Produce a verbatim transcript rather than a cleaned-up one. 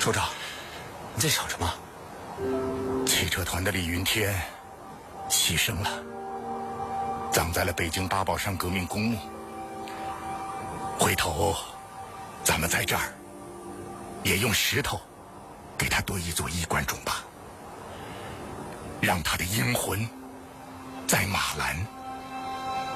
首长，你在想什么？ 汽车团的李云天牺牲了，葬在了北京八宝山革命公墓。回头，咱们在这儿也用石头给他堆一座衣冠冢吧，让他的英魂在马兰